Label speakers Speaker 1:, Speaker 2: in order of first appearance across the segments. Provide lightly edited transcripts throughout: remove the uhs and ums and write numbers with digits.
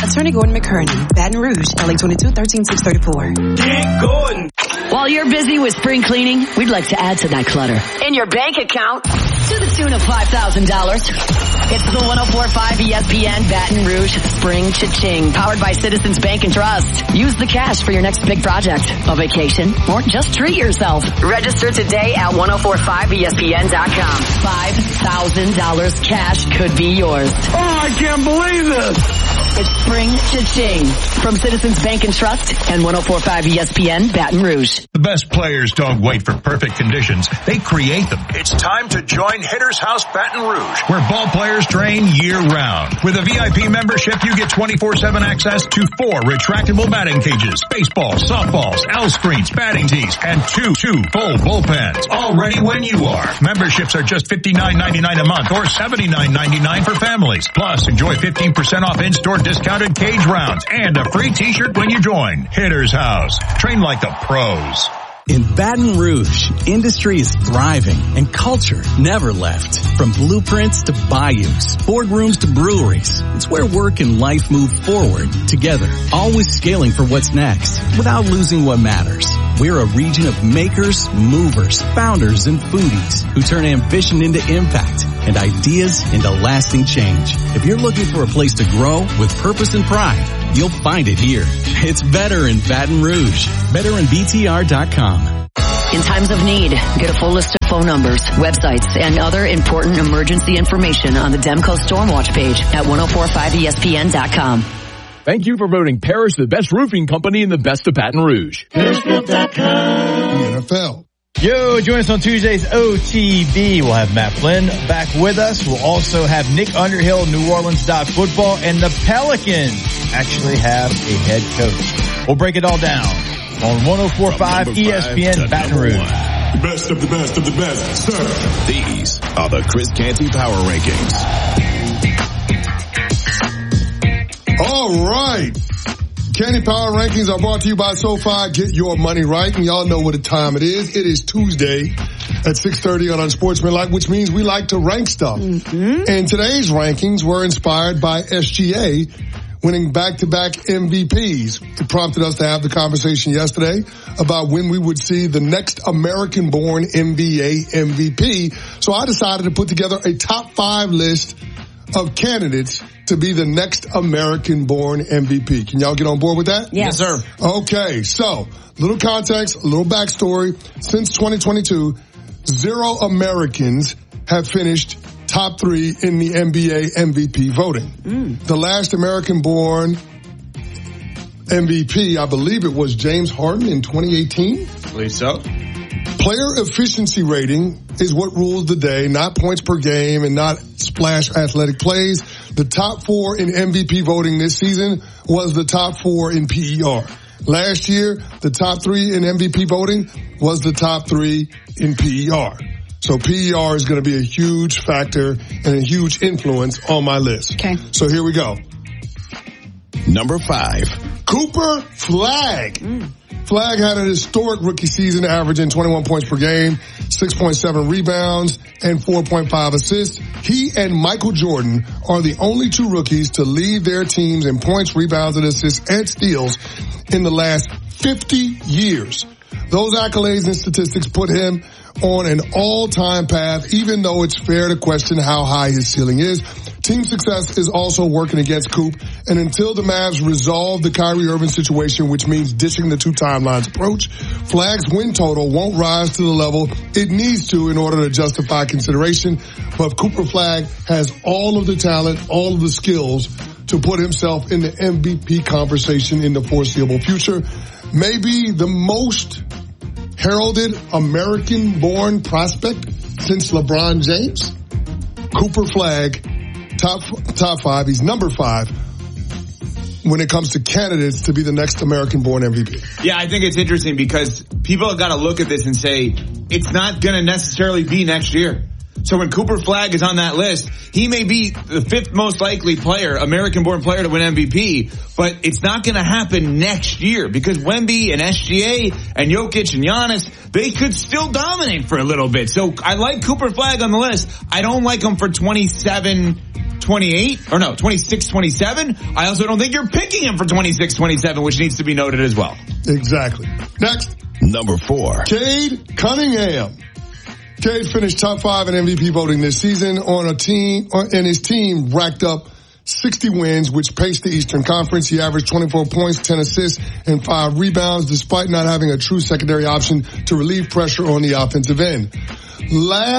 Speaker 1: Attorney Gordon McKernan, Baton Rouge, LA 22-13634.
Speaker 2: Get going.
Speaker 3: While you're busy with spring cleaning, we'd like to add to that clutter in your bank account to the tune of $5,000. It's the 104.5 ESPN Baton Rouge Spring Cha-Ching, powered by Citizens Bank and Trust. Use the cash for your next big project, a vacation, or just treat yourself. Register today at 1045ESPN.com. $5,000 cash could be yours.
Speaker 2: Oh, I can't believe this.
Speaker 3: It's Spring Cha-Ching from Citizens Bank and Trust and 104.5 ESPN Baton Rouge.
Speaker 4: The best players don't wait for perfect conditions. They create them. It's time to join Hitter's House Baton Rouge, where ball players train year-round. With a VIP membership, you get 24/7 access to 4 retractable batting cages, baseballs, softballs, L screens, batting tees, and two full bullpens. All ready when you are. Memberships are just $59.99 a month or $79.99 for families. Plus, enjoy 15% off in-store discounted cage rounds and a free t-shirt when you join. Hitter's House. Train like the pros.
Speaker 5: In Baton Rouge, industry is thriving and culture never left. From blueprints to bayous, boardrooms to breweries, it's where work and life move forward together, always scaling for what's next without losing what matters. We're a region of makers, movers, founders, and foodies who turn ambition into impact and ideas into lasting change. If you're looking for a place to grow with purpose and pride, you'll find it here. It's better in Baton Rouge. BetterInBTR.com.
Speaker 3: In times of need, get a full list of phone numbers, websites, and other important emergency information on the Demco Stormwatch page at 1045ESPN.com.
Speaker 6: Thank you for voting Parrish the best roofing company in the best of Baton Rouge.
Speaker 7: NFL.
Speaker 8: Yo, join us on Tuesday's OTB. We'll have Matt Flynn back with us. We'll also have Nick Underhill, New Orleans Football, and the Pelicans actually have a head coach. We'll break it all down on 104.5 ESPN Baton Rouge.
Speaker 7: The best of the best of the best, sir.
Speaker 9: These are the Chris Canty Power Rankings.
Speaker 7: All right. Canty Power Rankings are brought to you by SoFi. Get your money right. And y'all know what the time it is. It is Tuesday at 6:30 on Unsportsmanlike, which means we like to rank stuff. Mm-hmm. And today's rankings were inspired by SGA winning back-to-back MVPs. It prompted us to have the conversation yesterday about when we would see the next American-born NBA MVP. So I decided to put together a top 5 list of candidates to be the next American-born MVP. Can y'all get on board with that?
Speaker 10: Yes, sir.
Speaker 7: Okay, so little context, a little backstory. Since 2022, 0 Americans have finished top 3 in the NBA MVP voting. The last American-born MVP, I believe it was James Harden in 2018.
Speaker 8: I believe so.
Speaker 7: Player efficiency rating is what rules the day, not points per game and not splash athletic plays. The top 4 in MVP voting this season was the top 4 in PER. Last year, the top 3 in MVP voting was the top 3 in PER. So PER is going to be a huge factor and a huge influence on my list.
Speaker 10: Okay.
Speaker 7: So here we go.
Speaker 9: Number 5.
Speaker 7: Cooper Flagg. Flagg had an historic rookie season, averaging 21 points per game, 6.7 rebounds, and 4.5 assists. He and Michael Jordan are the only 2 rookies to lead their teams in points, rebounds, and assists and steals in the last 50 years. Those accolades and statistics put him on an all-time path, even though it's fair to question how high his ceiling is. Team success is also working against Coop, and until the Mavs resolve the Kyrie Irving situation, which means ditching the 2 timelines approach, Flagg's win total won't rise to the level it needs to in order to justify consideration. But Cooper Flagg has all of the talent, all of the skills to put himself in the MVP conversation in the foreseeable future. Maybe the most heralded American-born prospect since LeBron James. Cooper Flagg, top 5. He's number 5 when it comes to candidates to be the next American-born MVP.
Speaker 8: Yeah, I think it's interesting because people have got to look at this and say it's not going to necessarily be next year.
Speaker 10: So when Cooper Flagg is on that list, he may be the 5th most likely player, American-born player to win MVP, but it's not going to happen next year because Wemby and SGA and Jokic and Giannis, they could still dominate for a little bit. So I like Cooper Flagg on the list. I don't like him for 26-27. I also don't think you're picking him for 26-27, which needs to be noted as well.
Speaker 7: Exactly. Next.
Speaker 9: Number 4.
Speaker 7: Cade Cunningham. Cade finished top 5 in MVP voting this season and his team racked up 60 wins, which paced the Eastern Conference. He averaged 24 points, 10 assists, and 5 rebounds, despite not having a true secondary option to relieve pressure on the offensive end. He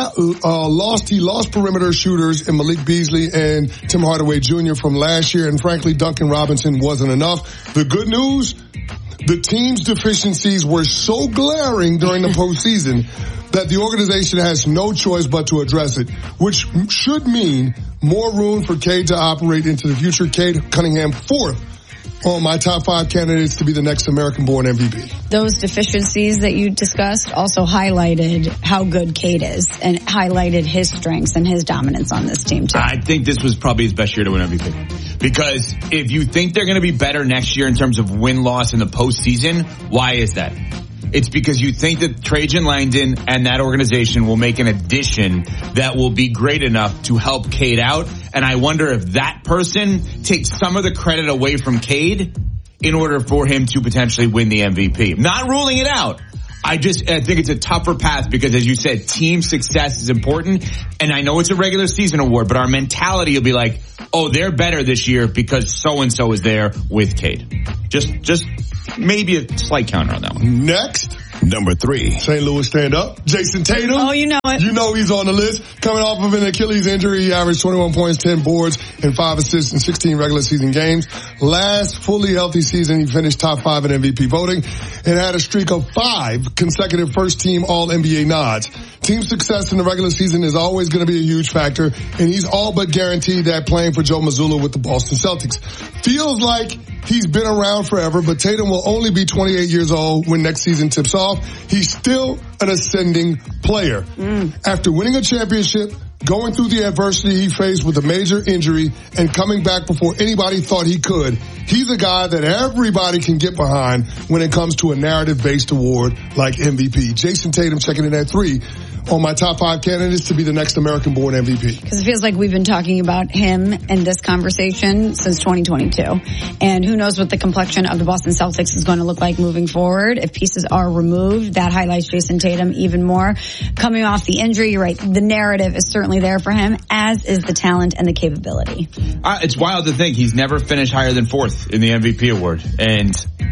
Speaker 7: lost perimeter shooters in Malik Beasley and Tim Hardaway Jr. from last year, and frankly, Duncan Robinson wasn't enough. The good news, the team's deficiencies were so glaring during the postseason that the organization has no choice but to address it, which should mean more room for Cade to operate into the future. Cade Cunningham, 4th on my top 5 candidates to be the next American-born MVP.
Speaker 11: Those deficiencies that you discussed also highlighted how good Cade is and highlighted his strengths and his dominance on this team too.
Speaker 10: I think this was probably his best year to win MVP. Because if you think they're going to be better next year in terms of win-loss in the postseason, why is that? It's because you think that Trajan Langdon and that organization will make an addition that will be great enough to help Cade out. And I wonder if that person takes some of the credit away from Cade in order for him to potentially win the MVP. Not ruling it out. I think it's a tougher path because, as you said, team success is important. And I know it's a regular season award, but our mentality will be like, oh, they're better this year because so-and-so is there with Cade. Just maybe a slight counter on that one.
Speaker 7: Next.
Speaker 9: Number 3.
Speaker 7: St. Louis stand up. Jason Tatum.
Speaker 11: Oh, you know it.
Speaker 7: You know he's on the list. Coming off of an Achilles injury, he averaged 21 points, 10 boards, and 5 assists in 16 regular season games. Last fully healthy season, he finished top 5 in MVP voting and had a streak of 5 consecutive first-team All-NBA nods. Team success in the regular season is always going to be a huge factor, and he's all but guaranteed that playing for Joe Mazzulla with the Boston Celtics. Feels like he's been around forever, but Tatum will only be 28 years old when next season tips off. He's still an ascending player. After winning a championship, going through the adversity he faced with a major injury, and coming back before anybody thought he could, he's a guy that everybody can get behind when it comes to a narrative-based award like MVP. Jason Tatum checking in at 3 on my top 5 candidates to be the next American-born MVP.
Speaker 11: Because it feels like we've been talking about him in this conversation since 2022. And who knows what the complexion of the Boston Celtics is going to look like moving forward. If pieces are removed, that highlights Jason Tatum even more. Coming off the injury, you're right, the narrative is certainly there for him, as is the talent and the capability.
Speaker 10: It's wild to think he's never finished higher than 4th in the MVP award. And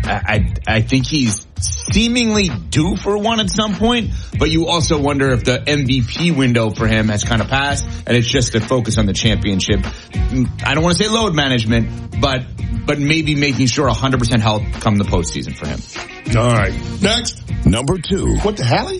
Speaker 10: I think he's seemingly due for one at some point, but you also wonder if the MVP window for him has kind of passed and it's just a focus on the championship. I don't want to say load management, but maybe making sure 100% health come the postseason for him.
Speaker 7: All right. Next.
Speaker 9: Number 2.
Speaker 7: What the hell?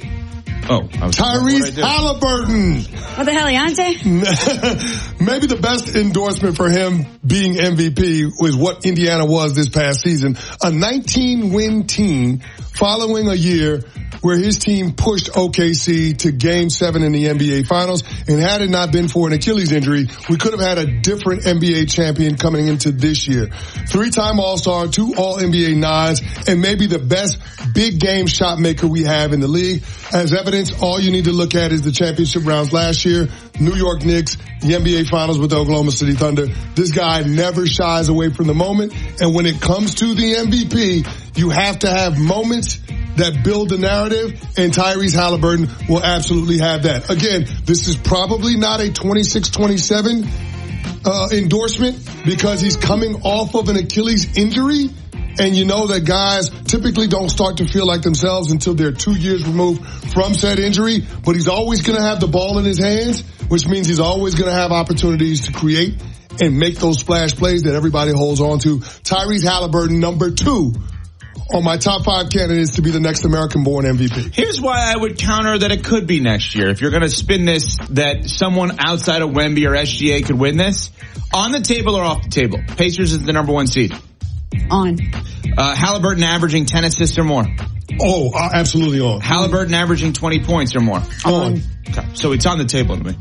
Speaker 7: Tyrese Halliburton.
Speaker 11: What the hell, Yante?
Speaker 7: Maybe the best endorsement for him being MVP was what Indiana was this past season. A 19-win team following a year where his team pushed OKC to Game 7 in the NBA Finals. And had it not been for an Achilles injury, we could have had a different NBA champion coming into this year. 3-time All-Star, 2 All-NBA nods, and maybe the best big game shot maker we have in the league. As evidence, all you need to look at is the championship rounds last year, New York Knicks, the NBA Finals with the Oklahoma City Thunder. This guy never shies away from the moment. And when it comes to the MVP, you have to have moments that build the narrative, and Tyrese Halliburton will absolutely have that. Again, this is probably not a 26-27 endorsement because he's coming off of an Achilles injury. And you know that guys typically don't start to feel like themselves until they're 2 years removed from said injury. But he's always going to have the ball in his hands, which means he's always going to have opportunities to create and make those splash plays that everybody holds on to. Tyrese Halliburton, number 2 on my top 5 candidates to be the next American-born MVP.
Speaker 10: Here's why I would counter that it could be next year. If you're going to spin this, that someone outside of Wemby or SGA could win this, on the table or off the table? Pacers is the number 1 seed.
Speaker 11: On.
Speaker 10: Halliburton averaging 10 assists or more.
Speaker 7: Oh, absolutely on.
Speaker 10: Halliburton averaging 20 points or more.
Speaker 7: On.
Speaker 10: Okay. So it's on the table to me.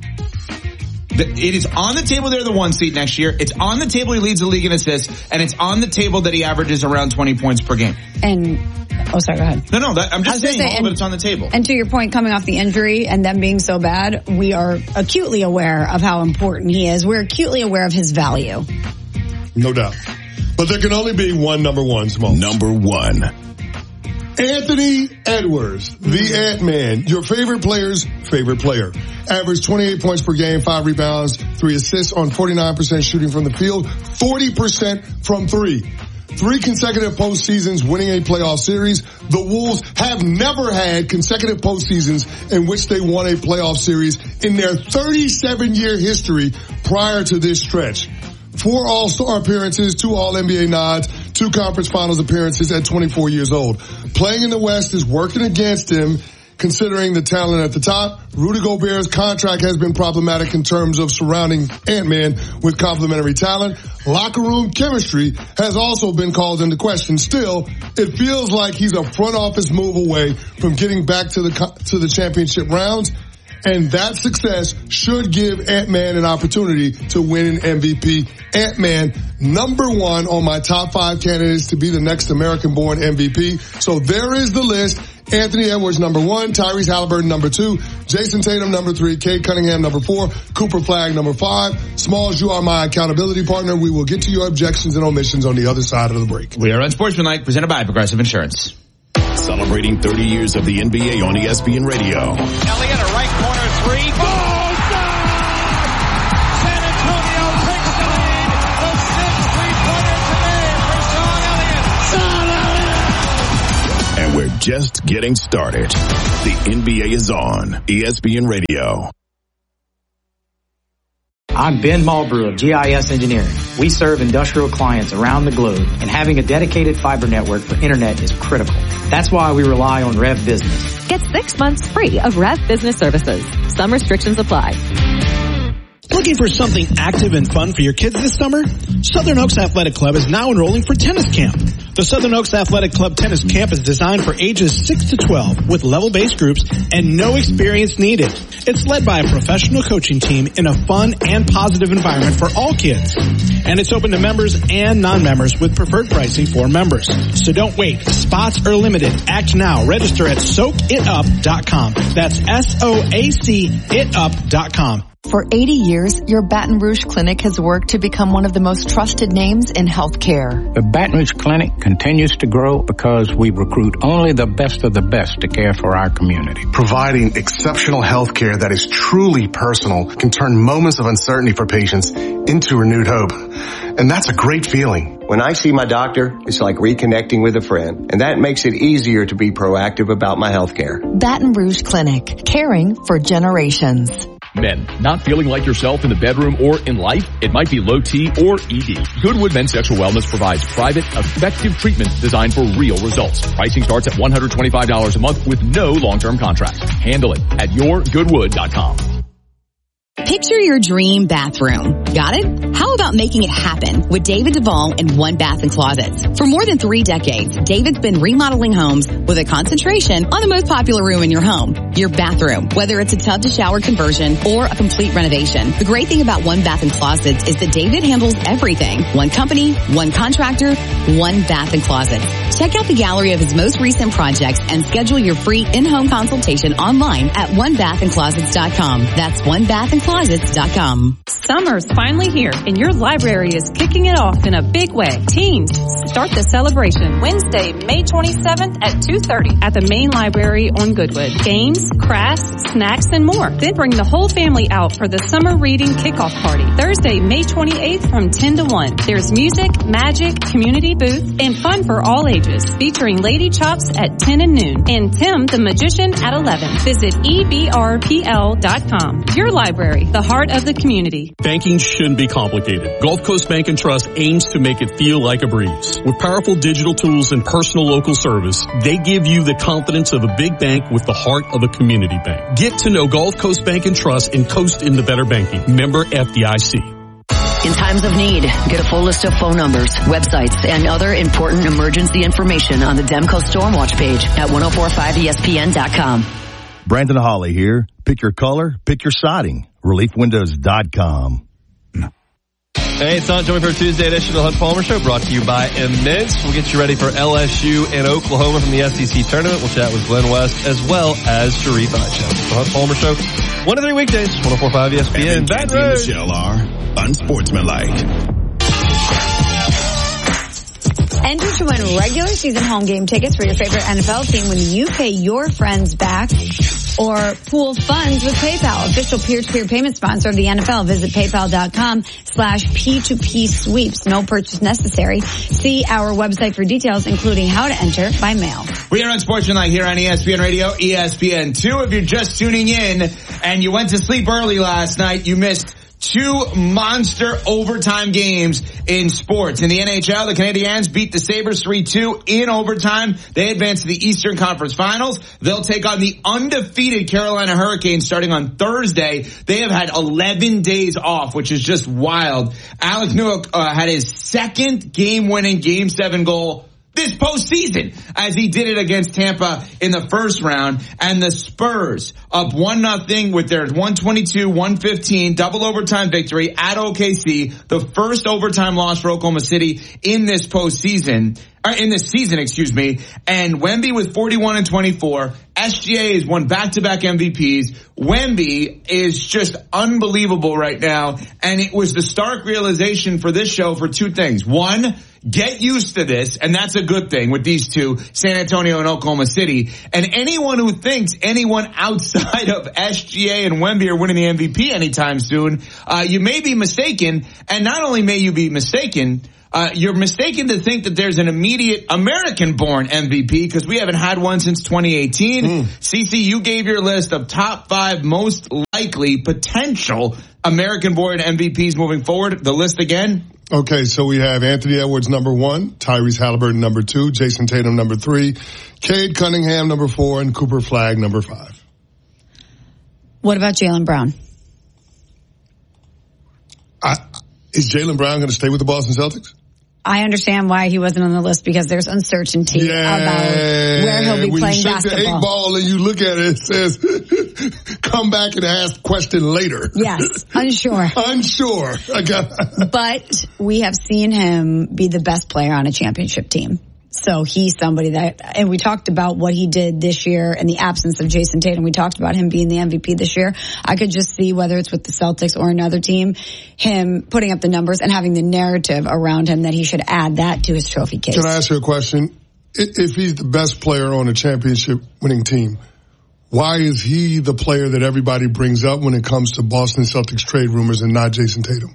Speaker 10: It is on the table they're the 1 seed next year. It's on the table he leads the league in assists, and it's on the table that he averages around 20 points per game.
Speaker 11: And, sorry, go ahead.
Speaker 10: No, I'm just saying all of it, it's on the table.
Speaker 11: And to your point, coming off the injury and them being so bad, we are acutely aware of how important he is. We're acutely aware of his value.
Speaker 7: No doubt. But there can only be one number one, Smoke.
Speaker 9: Number one.
Speaker 7: Anthony Edwards, the Ant-Man, your favorite player's favorite player. Averaged 28 points per game, 5 rebounds, 3 assists on 49% shooting from the field, 40% from 3. 3 consecutive postseasons winning a playoff series. The Wolves have never had consecutive postseasons in which they won a playoff series in their 37-year history prior to this stretch. 4 All-Star appearances, 2 All-NBA nods, 2 conference finals appearances at 24 years old. Playing in the West is working against him, considering the talent at the top. Rudy Gobert's contract has been problematic in terms of surrounding Ant-Man with complementary talent. Locker room chemistry has also been called into question. Still, it feels like he's a front office move away from getting back to the championship rounds. And that success should give Ant-Man an opportunity to win an MVP. Ant-Man, number one on my top 5 candidates to be the next American-born MVP. So there is the list. Anthony Edwards, number 1. Tyrese Halliburton, number 2. Jason Tatum, number 3. Cade Cunningham, number 4. Cooper Flagg, number 5. Smalls, you are my accountability partner. We will get to your objections and omissions on the other side of the break.
Speaker 10: We are Unsportsmanlike, presented by Progressive Insurance.
Speaker 9: Celebrating 30 years of the NBA on ESPN Radio.
Speaker 2: Elliott, a right corner 3. Oh, God! San Antonio takes the lead. The 6th three-pointer today for Sean Elliott.
Speaker 9: And we're just getting started. The NBA is on ESPN Radio.
Speaker 12: I'm Ben Malbrew of GIS Engineering. We serve industrial clients around the globe, and having a dedicated fiber network for internet is critical. That's why we rely on Rev Business.
Speaker 13: Get 6 months free of Rev Business services. Some restrictions apply.
Speaker 14: Looking for something active and fun for your kids this summer? Southern Oaks Athletic Club is now enrolling for tennis camp. The Southern Oaks Athletic Club tennis camp is designed for ages 6 to 12 with level-based groups and no experience needed. It's led by a professional coaching team in a fun and positive environment for all kids. And it's open to members and non-members with preferred pricing for members. So don't wait. Spots are limited. Act now. Register at soakitup.com. That's SOACitup.com.
Speaker 15: For 80 years, your Baton Rouge Clinic has worked to become one of the most trusted names in healthcare.
Speaker 16: The Baton Rouge Clinic continues to grow because we recruit only the best of the best to care for our community.
Speaker 17: Providing exceptional health care that is truly personal can turn moments of uncertainty for patients into renewed hope. And that's a great feeling.
Speaker 18: When I see my doctor, it's like reconnecting with a friend, and that makes it easier to be proactive about my health care.
Speaker 15: Baton Rouge Clinic, caring for generations.
Speaker 6: Men, not feeling like yourself in the bedroom or in life? It might be low T or ED. Goodwood Men's Sexual Wellness provides private, effective treatment designed for real results. Pricing starts at $125 a month with no long-term contracts. Handle it at yourgoodwood.com.
Speaker 19: Picture your dream bathroom. Got it? How about making it happen with David Duvall and One Bath & Closets? For more than 3 decades, David's been remodeling homes with a concentration on the most popular room in your home, your bathroom, whether it's a tub to shower conversion or a complete renovation. The great thing about One Bath & Closets is that David handles everything. One company, one contractor, One Bath & Closets. Check out the gallery of his most recent projects and schedule your free in-home consultation online at onebathandclosets.com. That's onebathandclosets.com.
Speaker 20: Summer's finally here, and your library is kicking it off in a big way. Teens, start the celebration Wednesday, May 27th at 2:30 at the main library on Goodwood. Games, crafts, snacks, and more. Then bring the whole family out for the summer reading kickoff party. Thursday, May 28th from 10 to 1. There's music, magic, community booth, and fun for all ages, featuring Lady Chops at 10 and noon and Tim the Magician at 11. Visit ebrpl.com. Your library, the heart of the community.
Speaker 21: Banking shouldn't be complicated. Gulf Coast Bank and Trust aims to make it feel like a breeze. With powerful digital tools and personal local service, they give you the confidence of a big bank with the heart of a community bank. Get to know Gulf Coast Bank and Trust and coast into better banking. Member FDIC.
Speaker 3: In times times of need. Get a full list of phone numbers, websites, and other important emergency information on the Demco Stormwatch page at 1045ESPN.com.
Speaker 1: Brandon Hawley here. Pick your color, pick your siding. ReliefWindows.com.
Speaker 22: Hey, it's on. Join me for a Tuesday edition of the Hunt Palmer Show, brought to you by Immense. We'll get you ready for LSU and Oklahoma from the SEC tournament. We'll chat with Glenn West as well as Sharif Aisha. The Hunt Palmer Show, 1 to 3 weekdays, 104.5 ESPN.
Speaker 9: Baton Rouge. Michelle are unsportsmanlike.
Speaker 11: Enter to win regular season home game tickets for your favorite NFL team when you pay your friends back or pool funds with PayPal, official peer-to-peer payment sponsor of the NFL. Visit paypal.com/P2P sweeps. No purchase necessary. See our website for details, including how to enter by mail.
Speaker 10: We are Unsportsmanlike here on ESPN Radio, ESPN2. If you're just tuning in and you went to sleep early last night, you missed 2 monster overtime games in sports. In the NHL, the Canadiens beat the Sabres 3-2 in overtime. They advance to the Eastern Conference Finals. They'll take on the undefeated Carolina Hurricanes starting on Thursday. They have had 11 days off, which is just wild. Alex Newhook had his second game-winning Game 7 goal this postseason, as he did it against Tampa in the first round. And the Spurs up 1-0 with their 122-115 double overtime victory at OKC, the first overtime loss for Oklahoma City in this postseason. In this season, excuse me. And Wemby with 41-24. SGA has won back-to-back MVPs. Wemby is just unbelievable right now. And it was the stark realization for this show for 2 things. 1, get used to this, and that's a good thing with these 2, San Antonio and Oklahoma City. And anyone who thinks anyone outside of SGA and Wemby are winning the MVP anytime soon, you may be mistaken. And not only may you be mistaken, you're mistaken to think that there's an immediate American-born MVP, because we haven't had one since 2018. CC, you gave your list of top 5 most likely potential American-born MVPs moving forward. The list again?
Speaker 7: Okay, so we have Anthony Edwards number 1, Tyrese Halliburton number 2, Jason Tatum number 3, Cade Cunningham number 4, and Cooper Flagg number 5.
Speaker 11: What about Jaylen Brown?
Speaker 7: Is Jaylen Brown going to stay with the Boston Celtics?
Speaker 11: I understand why he wasn't on the list, because there's uncertainty about where he'll be playing basketball.
Speaker 7: When you shake the 8 ball and you look at it, it says, come back and ask question later.
Speaker 11: Yes, unsure.
Speaker 7: Unsure.
Speaker 11: But we have seen him be the best player on a championship team. So he's somebody that, and we talked about what he did this year in the absence of Jason Tatum. We talked about him being the MVP this year. I could just see, whether it's with the Celtics or another team, him putting up the numbers and having the narrative around him that he should add that to his trophy case.
Speaker 7: Can I ask you a question? If he's the best player on a championship winning team, why is he the player that everybody brings up when it comes to Boston Celtics trade rumors and not Jason Tatum?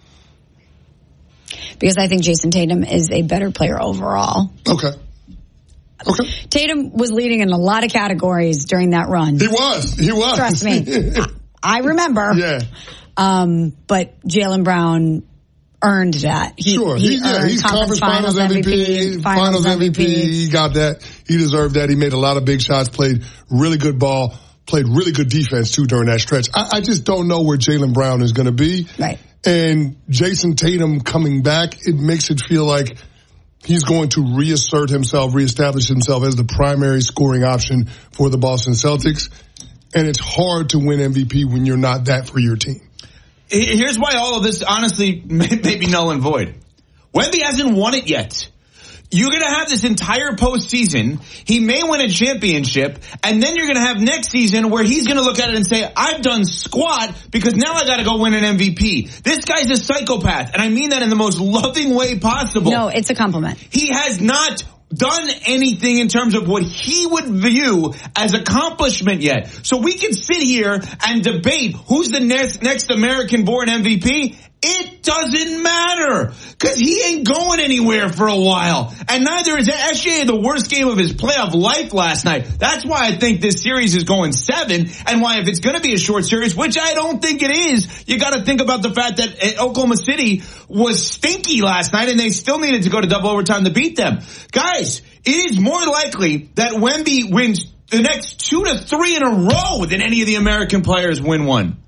Speaker 11: Because I think Jason Tatum is a better player overall.
Speaker 7: Okay.
Speaker 11: Tatum was leading in a lot of categories during that run.
Speaker 7: He was.
Speaker 11: Trust me. I remember.
Speaker 7: Yeah.
Speaker 11: But Jaylen Brown earned that. He's
Speaker 7: conference finals MVP, finals MVP. He got that. He deserved that. He made a lot of big shots, played really good ball, played really good defense too during that stretch. I just don't know where Jaylen Brown is going to be.
Speaker 11: Right.
Speaker 7: And Jason Tatum coming back, it makes it feel like he's going to reassert himself, reestablish himself as the primary scoring option for the Boston Celtics. And it's hard to win MVP when you're not that for your team.
Speaker 10: Here's why all of this, honestly, may be null and void. Wemby hasn't won it yet. You're going to have this entire postseason. He may win a championship, and then you're going to have next season where he's going to look at it and say, I've done squat because now I got to go win an MVP. This guy's a psychopath, and I mean that in the most loving way possible.
Speaker 11: No, it's a compliment.
Speaker 10: He has not done anything in terms of what he would view as accomplishment yet. So we can sit here and debate who's the next American-born MVP. It doesn't matter, because he ain't going anywhere for a while. And neither is SGA, the worst game of his playoff life last night. That's why I think this series is going 7, and why, if it's going to be a short series, which I don't think it is, you got to think about the fact that Oklahoma City was stinky last night, and they still needed to go to double overtime to beat them. Guys, it is more likely that Wemby wins the next 2 to 3 in a row than any of the American players win one.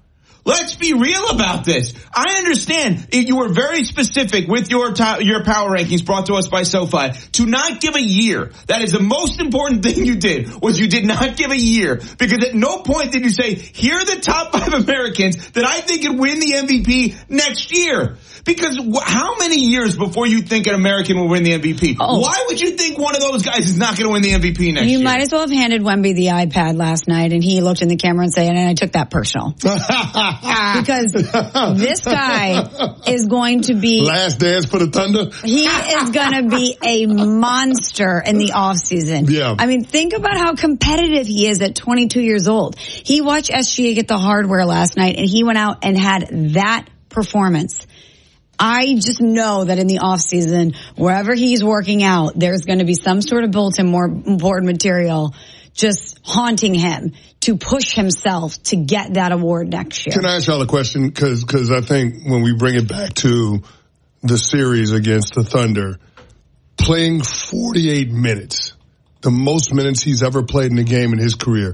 Speaker 10: Let's be real about this. I understand you were very specific with your power rankings brought to us by SoFi to not give a year. That is the most important thing you did, was you did not give a year. Because at no point did you say, here are the top 5 Americans that I think could win the MVP next year. Because how many years before you think an American will win the MVP? Oh. Why would you think one of those guys is not going to win the MVP next year?
Speaker 11: You might as well have handed Wemby the iPad last night and he looked in the camera and said, and I took that personal. Because this guy is going to be...
Speaker 7: Last dance for the Thunder?
Speaker 11: He is going to be a monster in the offseason.
Speaker 7: Yeah.
Speaker 11: I mean, think about how competitive he is at 22 years old. He watched SGA get the hardware last night and he went out and had that performance. I just know that in the off season, wherever he's working out, there's going to be some sort of bulletin board material just haunting him to push himself to get that award next year.
Speaker 7: Can I ask y'all a question? Because I think when we bring it back to the series against the Thunder, playing 48 minutes, the most minutes he's ever played in a game in his career,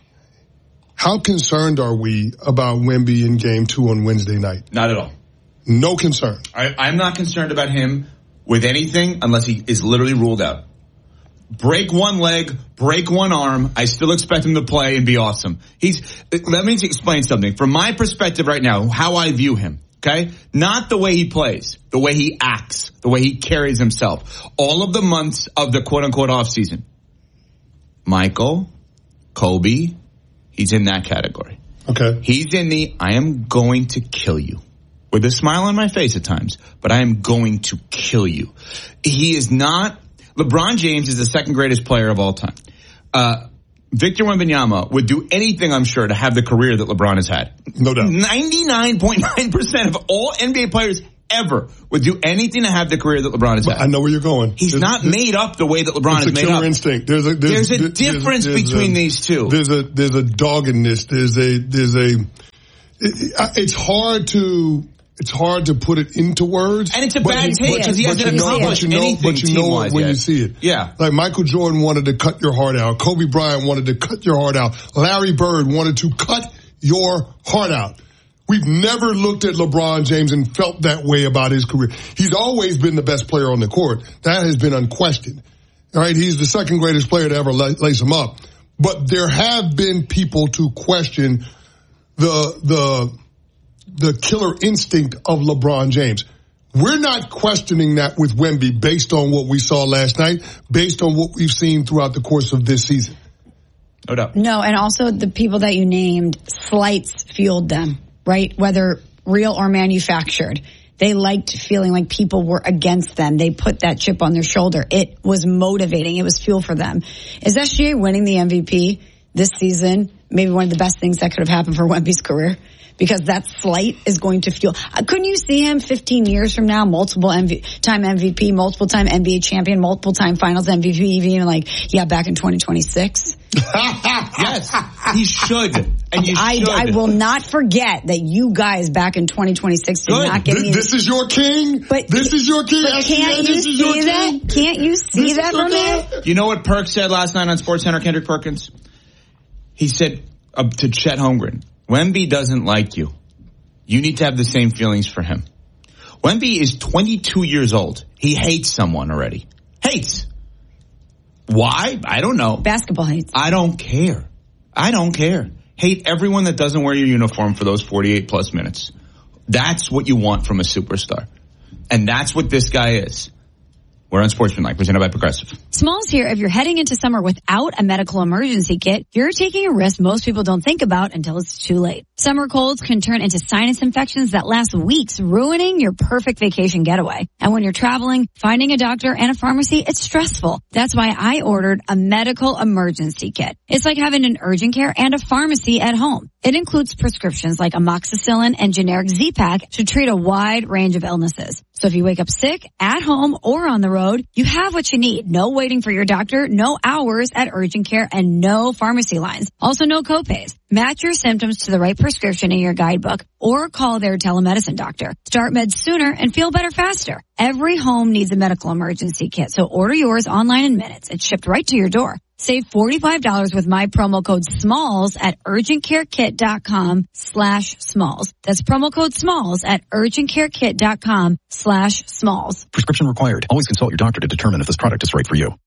Speaker 7: how concerned are we about Wemby in Game 2 on Wednesday night?
Speaker 10: Not at all.
Speaker 7: No concern.
Speaker 10: I'm not concerned about him with anything unless he is literally ruled out. Break one leg, break one arm. I still expect him to play and be awesome. Let me explain something. From my perspective right now, how I view him, okay? Not the way he plays, the way he acts, the way he carries himself. All of the months of the quote-unquote off-season. Michael, Kobe, he's in that category.
Speaker 7: Okay.
Speaker 10: He's in the, I am going to kill you. With a smile on my face at times, but I am going to kill you. He is not, LeBron James is the second greatest player of all time. Victor Wembanyama would do anything, I'm sure, to have the career that LeBron has had.
Speaker 7: No doubt.
Speaker 10: 99.9% of all NBA players ever would do anything to have the career that LeBron has had.
Speaker 7: I know where you're going.
Speaker 10: He's not made up the way that LeBron is made up.
Speaker 7: It's a killer instinct. There's
Speaker 10: a difference between these two.
Speaker 7: There's a doggedness. It's hard to put it into words.
Speaker 10: And it's a bad take because he hasn't accomplished anything
Speaker 7: But you know it when you see it.
Speaker 10: Yeah.
Speaker 7: Like Michael Jordan wanted to cut your heart out. Kobe Bryant wanted to cut your heart out. Larry Bird wanted to cut your heart out. We've never looked at LeBron James and felt that way about his career. He's always been the best player on the court. That has been unquestioned. All right. He's the second greatest player to ever lace him up. But there have been people to question the killer instinct of LeBron James. We're not questioning that with Wemby based on what we saw last night, based on what we've seen throughout the course of this season.
Speaker 10: No doubt.
Speaker 11: No, and also the people that you named, slights fueled them, right? Whether real or manufactured. They liked feeling like people were against them. They put that chip on their shoulder. It was motivating. It was fuel for them. Is SGA winning the MVP this season maybe one of the best things that could have happened for Wemby's career? Because that slight is going to fuel. Couldn't you see him 15 years from now, multiple time MVP, multiple time NBA champion, multiple time finals MVP, even back in 2026?
Speaker 10: Yes, he should. And you should.
Speaker 11: I will not forget that you guys back in 2026 did not get me.
Speaker 7: This is your king? This is your king?
Speaker 11: But can't you see that? Can't you see that from him?
Speaker 10: You know what Perk said last night on SportsCenter, Kendrick Perkins? He said to Chet Holmgren, Wemby doesn't like you. You need to have the same feelings for him. Wemby is 22 years old. He hates someone already. Hates. Why? I don't know.
Speaker 11: Basketball hates.
Speaker 10: I don't care. Hate everyone that doesn't wear your uniform for those 48 plus minutes. That's what you want from a superstar. And that's what this guy is. We're on Sportsmanlike, presented by Progressive.
Speaker 11: Smalls here. If you're heading into summer without a medical emergency kit, you're taking a risk most people don't think about until it's too late. Summer colds can turn into sinus infections that last weeks, ruining your perfect vacation getaway. And when you're traveling, finding a doctor and a pharmacy, it's stressful. That's why I ordered a medical emergency kit. It's like having an urgent care and a pharmacy at home. It includes prescriptions like amoxicillin and generic Z-Pak to treat a wide range of illnesses. So if you wake up sick, at home, or on the road, you have what you need. No waiting for your doctor, no hours at urgent care, and no pharmacy lines. Also no copays. Match your symptoms to the right prescription in your guidebook or call their telemedicine doctor. Start meds sooner and feel better faster. Every home needs a medical emergency kit, so order yours online in minutes. It's shipped right to your door. Save $45 with my promo code SMALLS at urgentcarekit.com/smalls. That's promo code SMALLS at urgentcarekit.com/smalls.
Speaker 4: Prescription required. Always consult your doctor to determine if this product is right for you.